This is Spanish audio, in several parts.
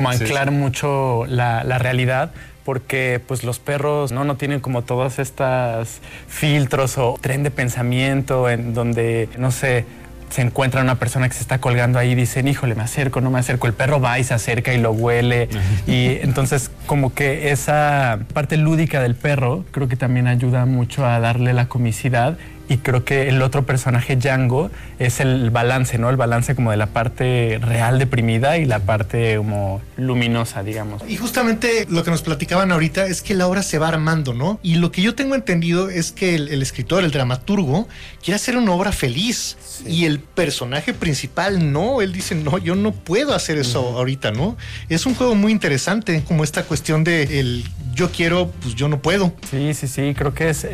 anclar mucho la realidad, porque pues los perros no tienen como todos estos filtros o tren de pensamiento en donde, no sé, se encuentra una persona que se está colgando ahí y dicen, híjole, me acerco, no me acerco. El perro va y se acerca y lo huele. Y entonces como que esa parte lúdica del perro creo que también ayuda mucho a darle la comicidad. Y creo que el otro personaje, Django, es el balance, ¿no? El balance como de la parte real deprimida y la parte como luminosa, digamos. Y justamente lo que nos platicaban ahorita es que la obra se va armando, ¿no? Y lo que yo tengo entendido es que el escritor, el dramaturgo, quiere hacer una obra feliz. Sí. Y el personaje principal, no. Él dice, no, yo no puedo hacer eso ahorita, ¿no? Es un juego muy interesante, como esta cuestión de el yo quiero, pues yo no puedo. Sí. Creo que es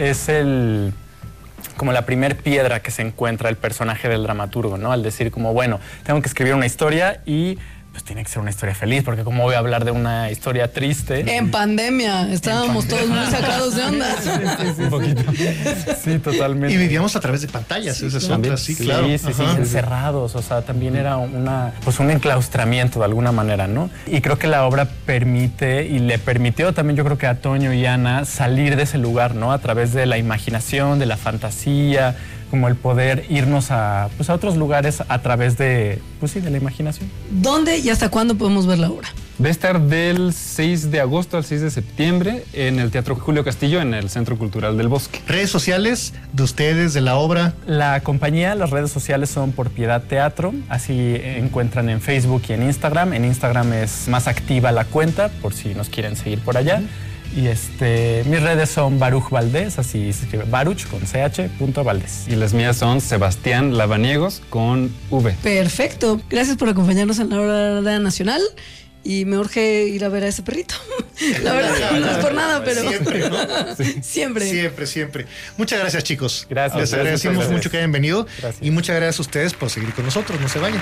como la primer piedra que se encuentra el personaje del dramaturgo, ¿no? Al decir como, bueno, tengo que escribir una historia y pues tiene que ser una historia feliz, porque como voy a hablar de una historia triste. En pandemia, estábamos todos muy sacados de onda. Sí, un poquito. Sí, totalmente. Y vivíamos a través de pantallas, esa es otra, sí, claro. Sí, encerrados, o sea, también era un enclaustramiento de alguna manera, ¿no? Y creo que la obra permite, y le permitió también yo creo que a Toño y Ana salir de ese lugar, ¿no? A través de la imaginación, de la fantasía, como el poder irnos a otros lugares a través de la imaginación. ¿Dónde y hasta cuándo podemos ver la obra? Va a estar del 6 de agosto al 6 de septiembre en el Teatro Julio Castillo, en el Centro Cultural del Bosque. ¿Redes sociales de ustedes, de la obra? La compañía, las redes sociales son Por Piedad Teatro, así encuentran en Facebook y en Instagram. En Instagram es más activa la cuenta, por si nos quieren seguir por allá. Y mis redes son Baruch Valdés, así se escribe Baruch con ch.valdés. Y las mías son Sebastián Lavaniegos con V. Perfecto. Gracias por acompañarnos en la hora nacional. Y me urge ir a ver a ese perrito. La verdad, no es por nada, pero... Siempre, ¿no? Sí. Siempre. Muchas gracias, chicos. Gracias. Les agradecemos mucho que hayan venido. Gracias. Y muchas gracias a ustedes por seguir con nosotros. No se vayan.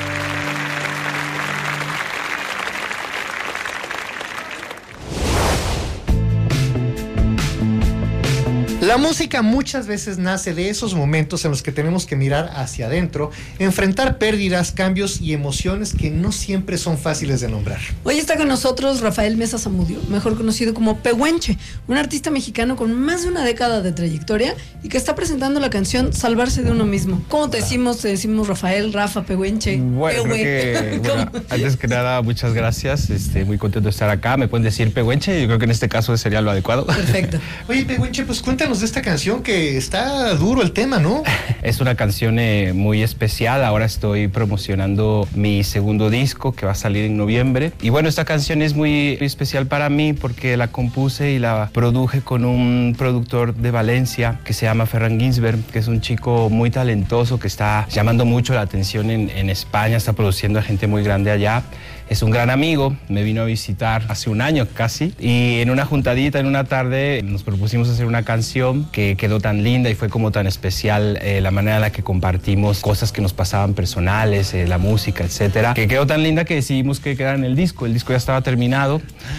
La música muchas veces nace de esos momentos en los que tenemos que mirar hacia adentro, enfrentar pérdidas, cambios y emociones que no siempre son fáciles de nombrar. Hoy está con nosotros Rafael Mesa Zamudio, mejor conocido como Pehuenche, un artista mexicano con más de una década de trayectoria y que está presentando la canción Salvarse de uno mismo. ¿Cómo te decimos? Te decimos Rafael, Rafa, Pehuenche. Bueno, creo que, antes que nada, muchas gracias. Muy contento de estar acá. Me pueden decir Pehuenche, yo creo que en este caso sería lo adecuado. Perfecto. Oye, Pehuenche, pues cuéntanos de esta canción que está duro el tema, ¿no? Es una canción muy especial. Ahora estoy promocionando mi segundo disco que va a salir en noviembre. Y bueno, esta canción es muy especial para mí porque la compuse y la produje con un productor de Valencia que se llama Ferran Ginsberg, que es un chico muy talentoso que está llamando mucho la atención en España, está produciendo a gente muy grande allá. Es un gran amigo, me vino a visitar hace un año casi y en una juntadita, en una tarde, nos propusimos hacer una canción que quedó tan linda y fue como tan especial la manera en la que compartimos cosas que nos pasaban personales, la música, etcétera, que quedó tan linda que decidimos que quedara en el disco. El disco ya estaba terminado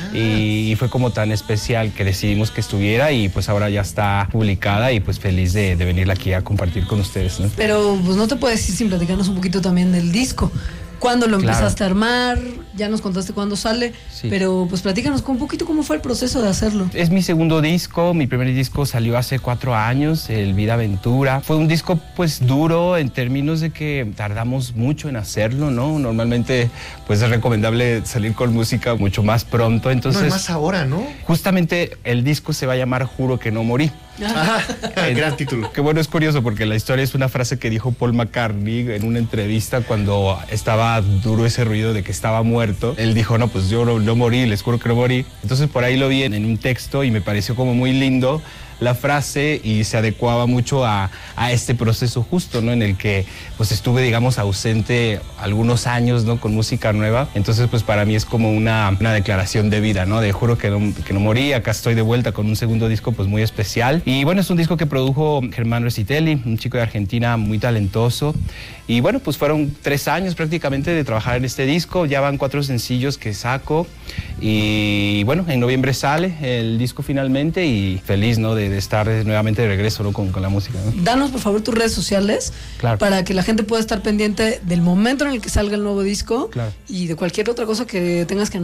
y fue como tan especial que decidimos que estuviera y pues ahora ya está publicada y pues feliz de venirla aquí a compartir con ustedes, ¿no? Pero pues no te puedes ir sin platicarnos un poquito también del disco. ¿Cuándo lo empezaste a armar? Ya nos contaste cuándo sale, sí. Pero pues platícanos un poquito cómo fue el proceso de hacerlo. Es mi segundo disco, mi primer disco salió hace 4 años, el Vida Aventura. Fue un disco pues duro en términos de que tardamos mucho en hacerlo, ¿no? Normalmente pues es recomendable salir con música mucho más pronto, entonces... No, es más ahora, ¿no? Justamente el disco se va a llamar Juro que no morí. Gran título. Que bueno, es curioso porque la historia es una frase que dijo Paul McCartney en una entrevista cuando estaba duro ese ruido de que estaba muerto. Él dijo, no, pues yo no morí, les juro que no morí. Entonces por ahí lo vi en un texto y me pareció como muy lindo la frase y se adecuaba mucho a este proceso justo, ¿no? En el que pues estuve, digamos, ausente algunos años, ¿no? Con música nueva. Entonces pues para mí es como una declaración de vida, ¿no? De juro que no morí, acá estoy de vuelta con un segundo disco pues muy especial. Y bueno, es un disco que produjo Germán Resitelli, un chico de Argentina muy talentoso. Y bueno, pues fueron 3 años prácticamente de trabajar en este disco. Ya van 4 sencillos que saco Y bueno, en noviembre sale el disco finalmente y feliz, ¿no? de estar nuevamente de regreso, ¿no? con la música, ¿no? Danos, por favor, tus redes sociales, Claro. para que la gente pueda estar pendiente del momento en el que salga el nuevo disco, Claro. y de cualquier otra cosa que tengas que